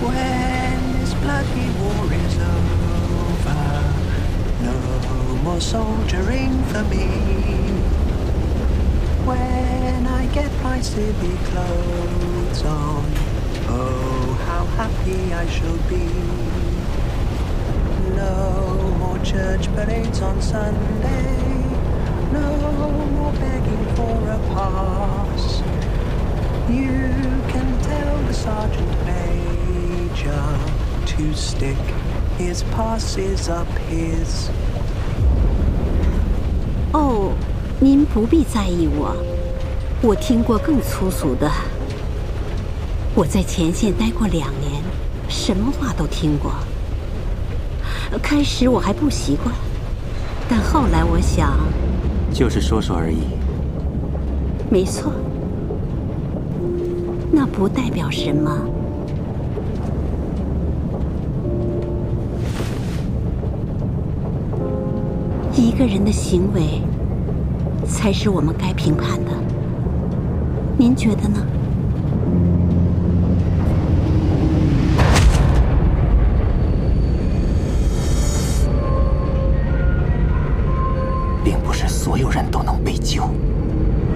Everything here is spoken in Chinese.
When this bloody war is over, no more soldiering for me. When I get my civic clothes on, oh, how happy I shall be. No more church parades on Sunday, no more begging for a pass. You can tell the sergeant major to stick his passes up his. 哦，您不必在意我，我听过更粗俗的。我在前线待过2年，什么话都听过。开始我还不习惯，但后来我想， 就是说说而已。 没错，那不代表什么。一个人的行为，才是我们该评判的。您觉得呢？ 并不是所有人都能被救。